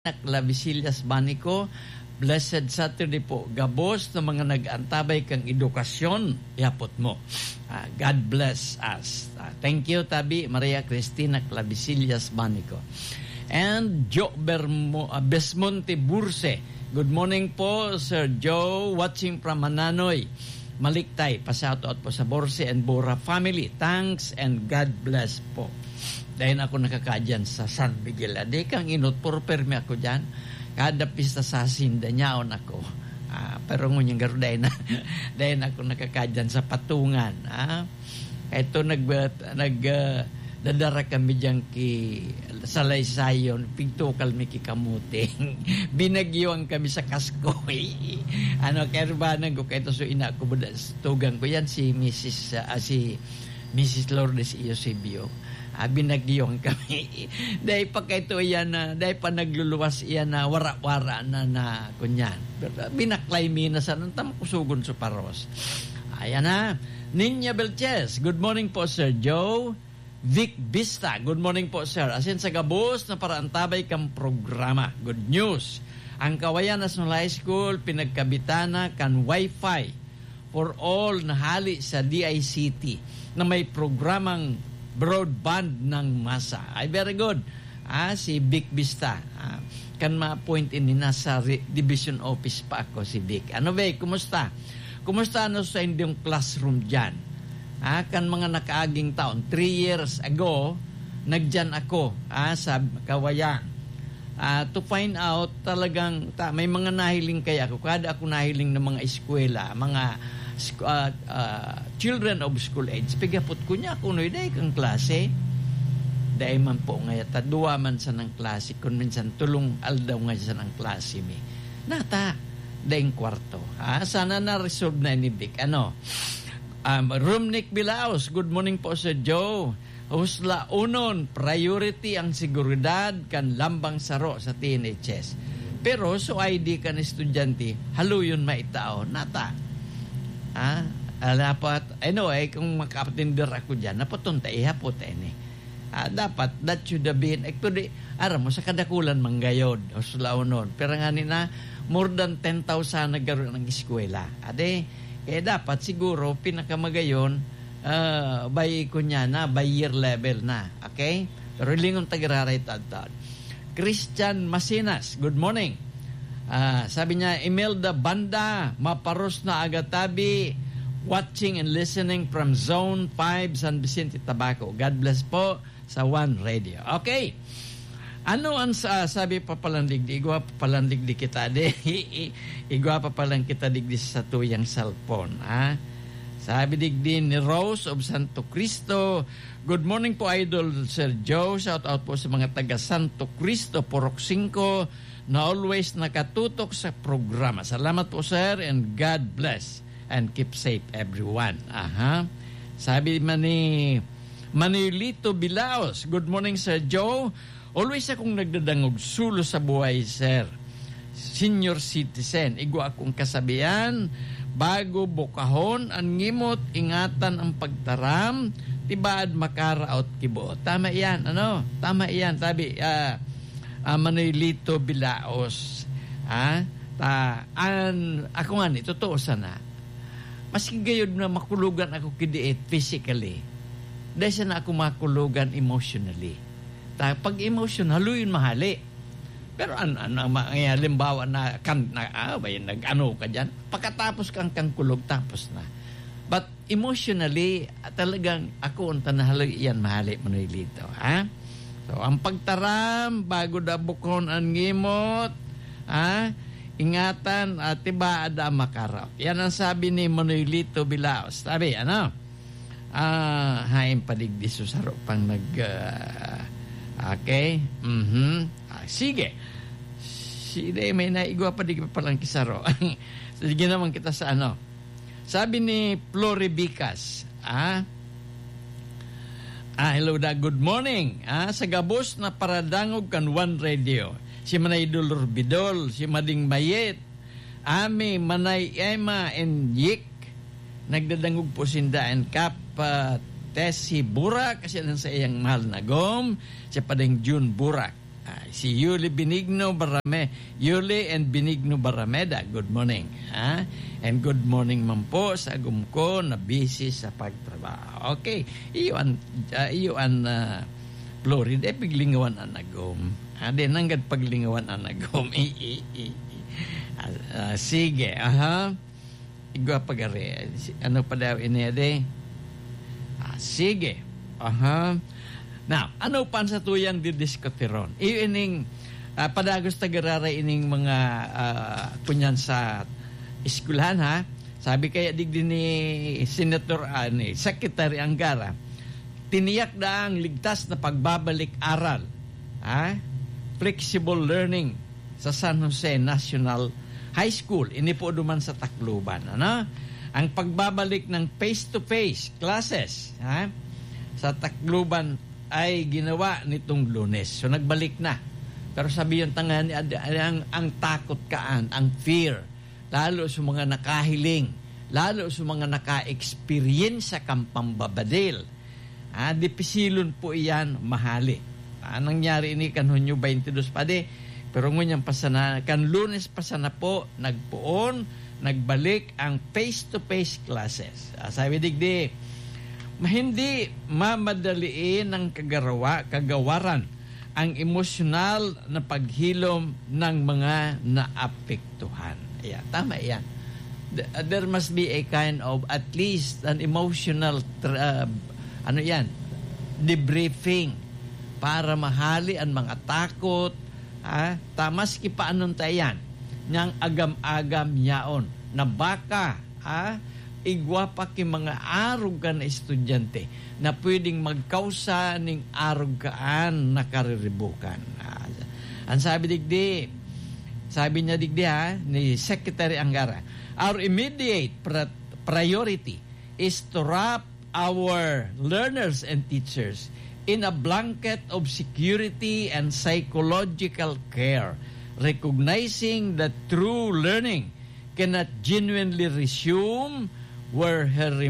Labisillas Banico. Blessed Saturday po. Gabos na mga nag-antabay kang edukasyon, yapot mo. God bless us. Thank you, Tabi Maria Cristina Clavisillas Banico. And Joe Besmonte Burse. Good morning po, Sir Joe, watching from Mananoy. Maliktay, pa-shoutout po sa Borse and Bora family. Thanks and God bless po. Dahil ako nakakadyan sa San Miguel. Adi kang inot, purpermi ako dyan. Kada pista sa sinda niyaon ako. Pero ngunyang garo dahil ako nakakadyan sa patungan. Ito dadara kami dyan salaysayon, pigtukal mi kikamuting. Binagyuan kami sa Kaskoy. Kerbanan ko kaito so ina ko tugang ko yan si Mrs. Lourdes Eusebio. Binagyuan kami. Dahil pa kaito yan dahil pa nagluluwas yan na wara-wara na kunyan. Binaklay mi na sa nantang kusugon sa paros. Ayan na. Ninya Belches, good morning po Sir Joe. Vic Vista, good morning po sir. Asin sa gabos na para antabay kang programa. Good news. Ang Kawayan National High School pinagkabitana kan Wi-Fi for all na hali sa DICT na may programang broadband ng masa. Ay, very good. Si Vic Vista. Kan ma-appoint in nasa division office pa ako si Vic. Ano ba, kumusta? Kumusta sa inyong classroom dyan? Kan mga nakaaging taon, 3 years ago, nagdyan ako sa Kawayan. To find out talagang, may mga nahiling kaya ako. Kada ako nahiling ng mga eskwela, mga children of school age. Pigapot ko niya kung dahil kang klase. Dahil man po ngayon, duwa man sa ng klase. Kung minsan tulong aldaw nga sa ng klase mi. Nata, dahil kwarto. Sana na-resolve na ni Vic. Rumnik Bilaos, good morning po Sir Joe. Husla unon, priority ang seguridad kan lambang saro sa TNHS. Pero so ID kan estudyante, halo yun maitao, nata. Dapat, kung makapatinder ako dyan, napatunta ihapot dapat, that should have been, actually, aram mo, sa kadakulan manggayod, husla unon. Pero nga nina, more than 10,000 nagkaroon ng eskwela. Dapat siguro pinakamagayon by year level na. Okay? Pero lingon tagararay tad. Christian Masinas, good morning. Sabi niya, Imelda Banda, maparos na agatabi, watching and listening from Zone 5 San Vicente, Tabaco. God bless po sa One Radio. Okay. Ano ang sabi pa palang digdi? Igwa pa palang digdi kita igwa pa palang kita digdi sa tuyang cellphone. Sabi digdi ni Rose of Santo Cristo. Good morning po Idol Sir Joe. Shout out po sa mga taga Santo Cristo Porok 5 na always nakatutok sa programa. Salamat po sir and God bless and keep safe everyone. Sabi man ni Manilito Bilaos. Good morning Sir Joe. Always akong nagdadangog sulo sa buhay, sir. Senior citizen. Igwa akong kasabihan, bago bukahon, ang ngimot, ingatan ang pagtaram, tibaad makaraot kibo. Tama yan, Tama yan. Sabi, Manilito Bilaos. Ako nga ni, totoo sana. Maski gayod na makulugan ako kidiit physically, dahil sana ako makulugan emotionally. Pag emotion, haluin mahali. Pero halimbawa na nag-ano ka dyan, pagkatapos kang kulog, tapos na. But emotionally, talagang ako ang tanahaloy yan mahali manilito. So, ang pagtaram, bago da bukon ang ngimot, ingatan, tiba ada makarap. Yan ang sabi ni Manilito Bilaos. Sabi, hain paligdi susaro pang okay? Sige. Sige, may naigwa pa di pa lang kisaro. Sige naman kita sa Sabi ni Floribicas, hello da, good morning. Sa gabos na paradangog kan One Radio. Si Manay Dolor Bidol, si Mading Mayet, Ami, Manay Emma, and Yik. Nagdadangog po sinda and Kap Tessie Burak, kasi sa iyang mahal na gom, siya pa ding June Burak. Si Yuli Benigno Yuli and Benigno Barameda, good morning. And good morning man po sa agum ko na busy sa pagtrabaho. Okay, iyon Florida, paglingawan ang agum. Di nanggad paglingawan ang agum. Sige, igwa pagari. Ano pa daw inede? Sige, Now, ano pa sa tuyang didiskuteron? Iining padagos tagararay ining mga kunyan sa eskwelahan ha. Sabi kaya digdi ni Senator ni Secretary Angara, tiniyak na ang ligtas na pagbabalik aral. Flexible learning sa San Jose National High School. Ini po duman sa Tacloban. Ang pagbabalik ng face-to-face classes sa Tacloban ay ginawa nitong Lunes. So nagbalik na. Pero sabi yung tangan, ang takot kaan, ang fear, lalo sa mga nakahiling, lalo sa mga naka-experience sa kampambabadil. Dipisilon po iyan mahali. Nangyari ini kan Hunyo 22 pa de, pero ngunyan pasana, kan Lunes pasana po, nagpuon, nagbalik ang face-to-face classes. Sabi digdi, hindi mamadaliin ng kagawaran ang emosyonal na paghilom ng mga naapektuhan. Tama yan. There must be a kind of at least an emotional debriefing para mahali ang mga takot. Tamas kipaanon tayan niyang agam-agam yaon na baka igwa pa ki mga arugan na estudyante na pwedeng magkausa ning arugaan na kariribukan. Ang sabi niya digdi ni Secretary Angara, our immediate priority is to wrap our learners and teachers in a blanket of security and psychological care, recognizing that true learning cannot genuinely resume where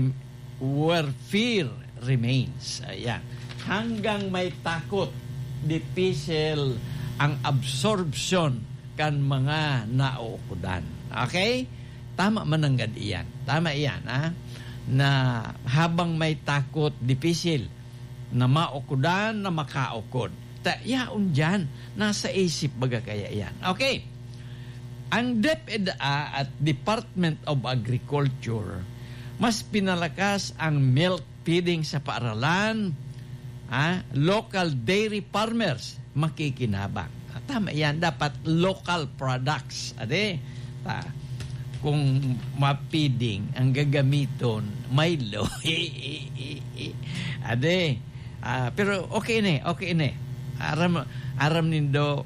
fear remains. Ayan. Hanggang may takot, dipisil ang absorption kan mga nauukudan. Okay? Tama mananggad iyan. Tama iyan, na habang may takot, dipisil na maukudan, na makaukod. Yaon dyan, nasa isip baga kaya yan. Okay. Ang DepEDA at Department of Agriculture mas pinalakas ang milk feeding sa paaralan. Local dairy farmers makikinabang. Tama yan, dapat local products. Kung ma-feeding ang gagamiton, Milo. Pero okay na. Aram nindo,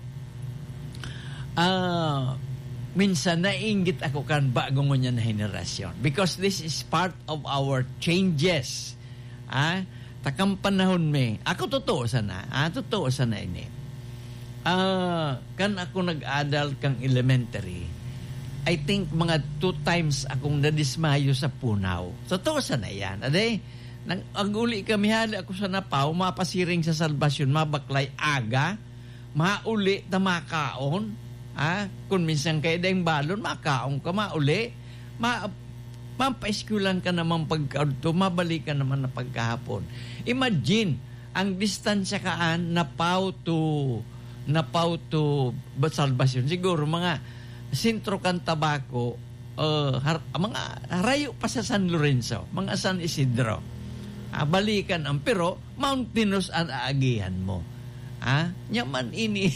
minsan nainggit ako kan bagong ngunyan na henerasyon. Because this is part of our changes. Takang panahon ako totoo sana. Totoo sana ini. Kan ako nag-adult kang elementary, I think mga 2 times akong nadismayo sa punaw. Totoo sana yan. Nang aguli kami hali ako sa napaw, mapasiring sa salbasyon, mabaklay aga, mauli tamakaon. Kung minsan kayo dahing balon, makaong ka, mauli. Mapaiskulan ka naman pagkauto, mabalik ka naman na pagkahapon. Imagine, ang distansya kaan, napaw to salbasyon. Siguro, mga sentro kan tabako, mga harayo pa sa San Lorenzo, mga San Isidro. Balikan ang, pero mountainous ang aagihan mo. Nyaman ini,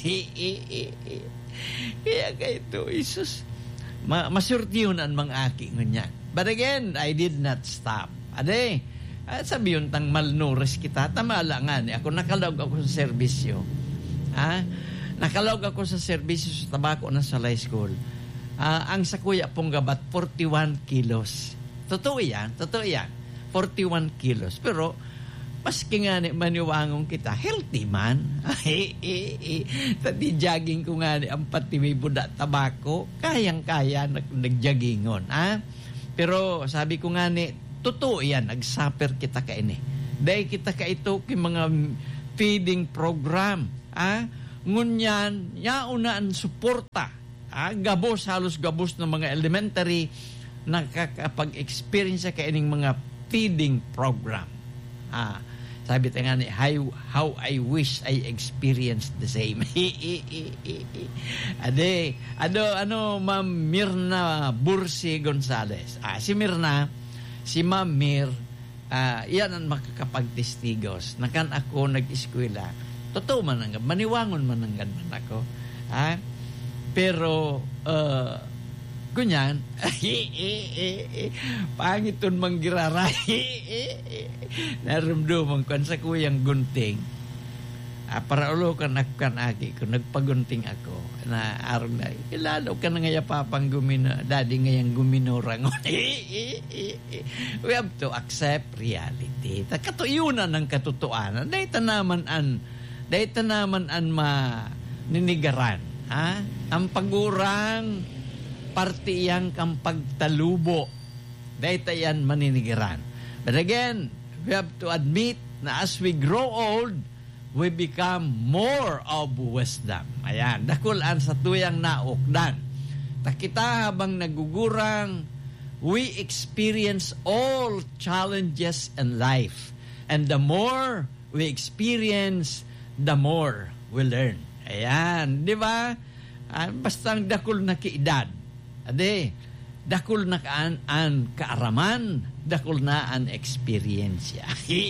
kaya kayo Isus, masurtiyon ang mga aki ngunyan. But again, I did not stop. Sabi yun tang malnourished kita, tamala nga ako nakalawag ako sa serbisyo. Nakalawag ako sa serbisyo sa tabako na sa high school. Ang sa kuya pong gabat 41 kilos. Totoo yan 41 kilos. Pero maski nga ni maniwangong kita, healthy man. Tadi jogging ko nga ni ang patimi buda tabako, kayang-kaya nagjaggingon. Pero sabi ko nga ni, totoo yan, nagsuffer kita ka ini. Dahil kita ka ito ki mga feeding program. ngunyan, yaunaan suporta. Halos gabos ng mga elementary, nakakapag-experience sa kaining mga feeding program. Sabi tayo nga ni, how I wish I experienced the same. Ma'am Mirna Bursi Gonzales. Si Mirna, si Ma'am Mir, yan ang makakapagtestigos. Nakan ako nag-eskwela. Totoo man ang maniwangon man ang ganman ako. Pero, kunyan, pangiton manggiraray. Naramdaman ko sa kuyang gunting. Para ulo kan aki ko, nagpagunting ako. Na araw na, lalo ka na ngaya papang daddy ngayang guminurang. We have to accept reality. Katuyunan ng katotoanan. Dahita naman an maninigaran. Ang pagurang partiyang kang pagtalubo. Dahita yan maninigaran. But again, we have to admit na as we grow old, we become more of wisdom. Ayan, dakulan sa tuyang naukdan. Takita habang nagugurang, we experience all challenges in life. And the more we experience, the more we learn. Ayan, di ba? Bastang dakul na kiedad. Ade, dakul na an kaaraman, dakul na an experience.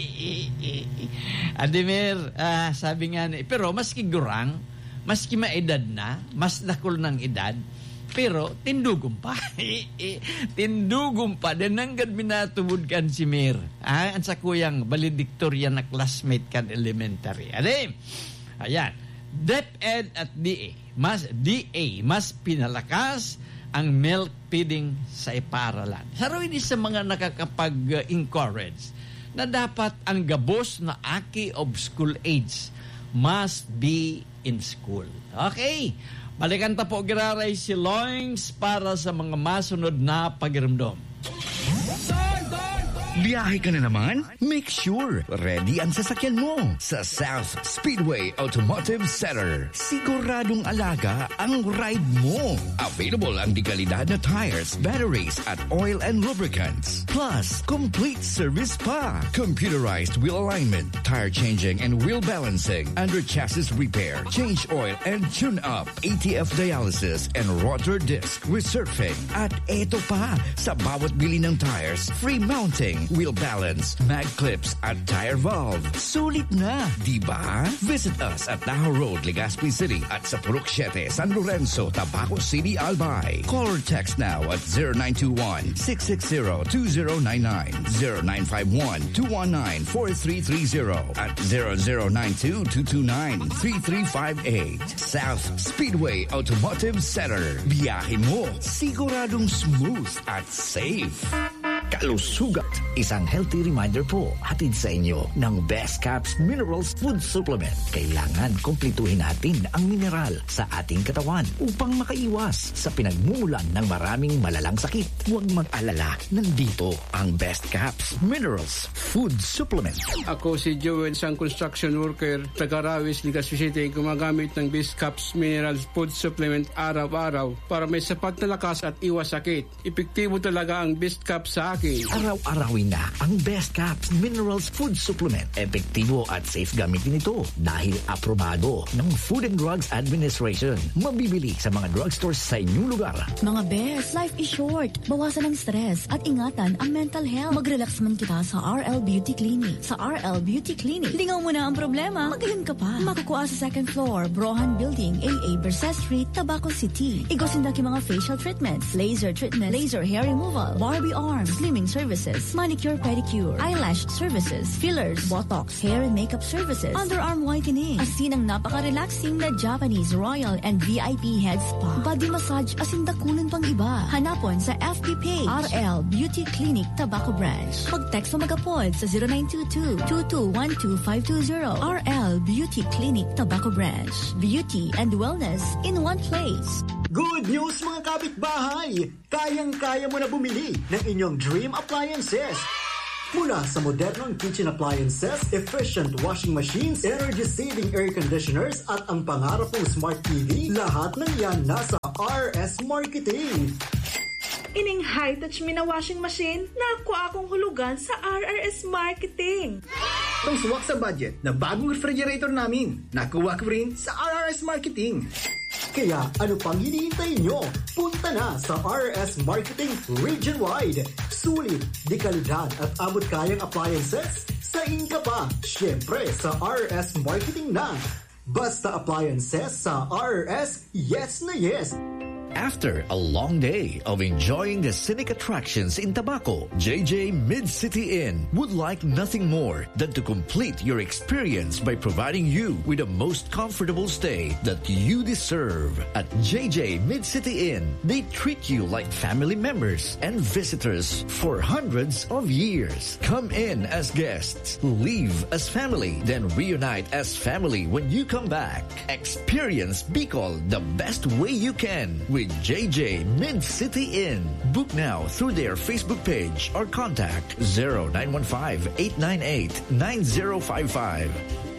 Ademir, sabi nga ni, pero maski gurang, maski maedad na, mas dakul ng edad, pero tindugum pa. Tindugum pa. Dan nanggad minatubod kan si Mir. Ang sa kuyang valedictorian na classmate kan elementary. Ayan. DepEd at DA. Mas pinalakas ang milk feeding sa iparalan. Saro ini sa mga nakakapag-encourage na dapat ang gabos na aki of school age must be in school. Okay. Balikan ta po giraray si Loings para sa mga masunod na pagiramdom. Biyahe ka na naman? Make sure ready ang sasakyan mo sa South Speedway Automotive Center. Siguradong alaga ang ride mo. Available ang dekalidad na tires, batteries at oil and lubricants. Plus, complete service pa. Computerized wheel alignment, tire changing and wheel balancing, under chassis repair, change oil and tune up, ATF dialysis and rotor disc resurfacing. At eto pa, sa bawat bili ng tires, free mounting, wheel balance, mag clips at tire valve. Sulit na, di ba? Visit us at Tahoe Road, Legazpi City at sa Purok 7, San Lorenzo, Tabaco City, Albay. Call or text now at 0921-660-2099, 0951-219-4330 at 0092-229-3358. South Speedway Automotive Center. Biyahe mo, siguradong smooth at safe. Kalusugat, isang healthy reminder po hatid sa inyo ng Best Caps Minerals Food Supplement. Kailangan kumpletuhin natin ang mineral sa ating katawan upang makaiwas sa pinagmumulan ng maraming malalang sakit. Huwag mag-alala, nandito ang Best Caps Minerals Food Supplement. Ako si Joel, isang construction worker, taga-Rawis, Legazpi City, gumagamit ng Best Caps Minerals Food Supplement araw-araw para may sapat na lakas at iwas sakit. Epektibo talaga ang Best Caps sa akin. Araw-arawin na ang Best Caps Minerals Food Supplement. Epektibo at safe gamitin ito dahil aprobado ng Food and Drugs Administration. Mabibili sa mga drugstores sa inyong lugar. Mga best, life is short. Bawasan ang stress at ingatan ang mental health. Mag-relax man kita sa RL Beauty Clinic. Sa RL Beauty Clinic, lingaw mo na ang problema, magaling ka pa. Makukuha sa second floor, Brohan Building, AA Berset Street, Tabaco City. Igosindaki mga facial treatments, laser treatment, laser hair removal, Barbie arms, slimming services, manicure pedicure, eyelash services, fillers, botox, hair and makeup services, underarm whitening, asin ang napaka-relaxing na Japanese Royal and VIP Head Spa, body massage asin dakulan pang iba. Hanapon sa FB page RL Beauty Clinic Tabaco Branch. Mag-text o mag-apod sa 0922-2212-520. RL Beauty Clinic Tabaco Branch. Beauty and wellness in one place. Good news mga kapitbahay! Kayang-kaya mo na bumili ng inyong dream appliances. Mula sa modernong kitchen appliances, efficient washing machines, energy-saving air conditioners at ang pangarap ng Smart TV, lahat ng yan nasa RS Marketing. Ining high-touch mina washing machine, nakuha akong hulugan sa RRS Marketing. Itong suwak sa budget na bagong refrigerator namin, nakuha ko rin sa RRS Marketing. Kaya ano pang hinihintay nyo? Punta na sa RS Marketing region-wide. Sulit, dekalidad at abot kayang appliances? Sa inka pa, syempre sa RS Marketing na. Basta appliances sa RS, yes na yes. After a long day of enjoying the scenic attractions in Tabaco, JJ Mid-City Inn would like nothing more than to complete your experience by providing you with the most comfortable stay that you deserve. At JJ Mid-City Inn, they treat you like family members and visitors for hundreds of years. Come in as guests, leave as family, then reunite as family when you come back. Experience Bicol the best way you can with JJ Mid-City Inn. Book now through their Facebook page or contact 0915-898-9055.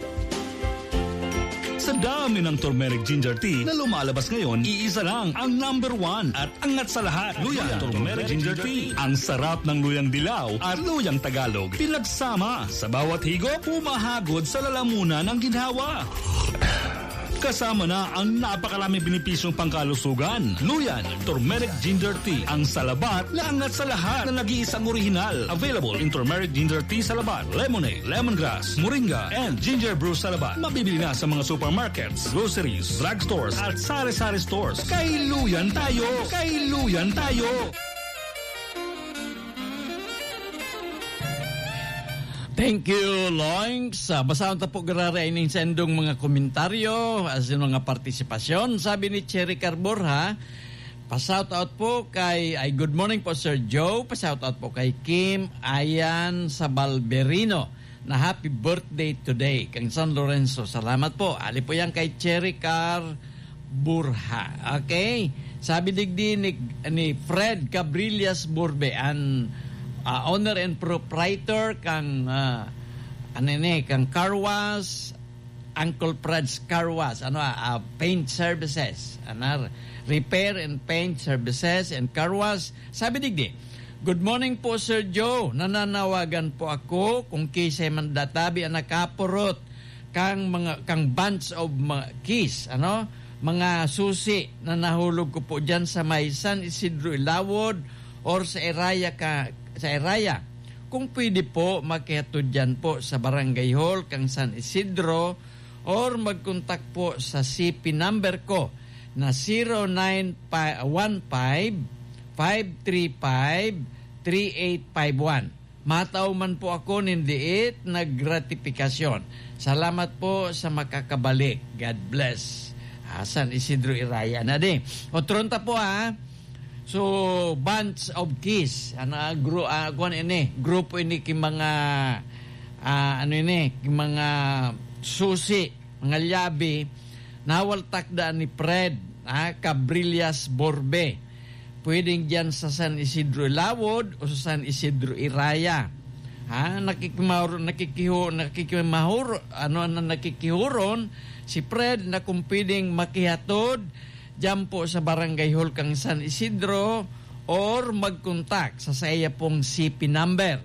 Sa dami ng turmeric ginger tea na lumalabas ngayon, iisa lang ang number 1 at angat sa lahat. Luyang turmeric ginger tea. Ang sarap ng luyang dilaw at luyang Tagalog. Pinagsama sa bawat higop, pumahagod sa lalamunan ng ginhawa. Kasama na ang napakaraming benepisyong pangkalusugan. Luyan, turmeric ginger tea. Ang salabat na angat sa lahat na nag-iisang orihinal. Available in turmeric ginger tea salabat, lemonade, lemongrass, moringa, and ginger brew salabat. Mabibili na sa mga supermarkets, groceries, drugstores, at sari-sari stores. Kay Luyan tayo! Kay Luyan tayo! Thank you, Loinks. Basahan ta po garara ining sendong mga komentaryo as in mga partisipasyon. Sabi ni Cherry Carborha, pa-shout out po kay good morning po Sir Joe. Pa-shout out po kay Kim Ayan Sabalberino na happy birthday today kang San Lorenzo. Salamat po. Ali po yan kay Cherry Carborha. Okay? Sabi digdi ni Fred Cabrillas Burbe and owner and proprietor kang kang car wash, Uncle Fred's Car Wash, paint services, repair and paint services and car wash. Sabi digdi, good morning po Sir Joe, nananawagan po ako kung kisay mandatabi ang nakapurot kang bunch of keys, mga susi na nahulog ko po dyan sa may San Isidro Ilawod or sa Eraya. Kung pwede po, makihatod dyan po sa Barangay Hall kang San Isidro or mag-contact po sa CP number ko na 0915-535-3851. Mataw man po ako nindiit na gratifikasyon. Salamat po sa makakabalik. God bless. San Isidro Eraya na din. O tronta po So, bunch of keys. Grupo ini ki mga ki mga susi, mga liabi nawaltak da ni Fred Cabrillas Borbe. Pwedeng diyan sa San Isidro Ilawod o sa San Isidro Eraya. Nakikihuron si Fred na kung pwedeng makihatod diyan po sa Barangay Hall kang San Isidro or mag-contact sa saya pong CP number.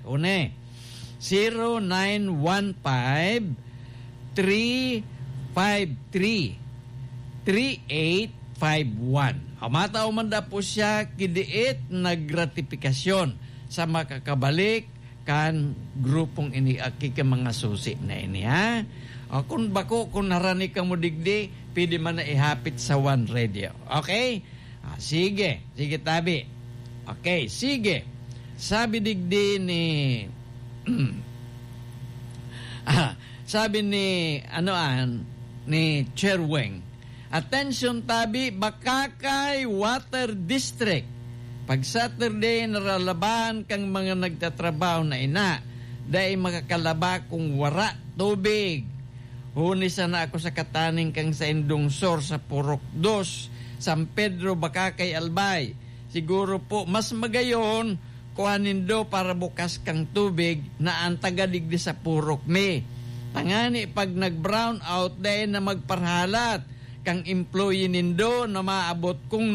0915-353-3851. Amataw man da po siya kidiit na gratifikasyon sa makakabalik kan grupong ini ka mga susi na ini kung narani ka mo digdi, pwede man na ihapit sa One Radio. Okay? Sige tabi. Okay, sige. Sabi digdi ni sabi ni ni Cherweng, attention tabi, Bakakay Water District. Pag Saturday naralaban kang mga nagtatrabaho na ina, dahil makakalaba kung wara tubig. Hunisa na ako sa kataning kang sa Indong Sor sa Purok 2, San Pedro, Bakakay, Albay. Siguro po mas magayon kuha nindo para bukas kang tubig na ang tagadigdi sa purok me. Tangani pag nag-brown out day na magparhalat kang employee nindo na maabot kung